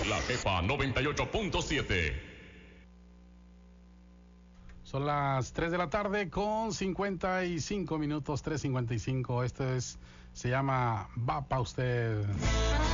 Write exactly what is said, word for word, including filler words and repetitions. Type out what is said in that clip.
La Jefa noventa y ocho punto siete. Son las tres de la tarde con cincuenta y cinco minutos, tres cincuenta y cinco. Esto es, se llama Va Pa' Usted.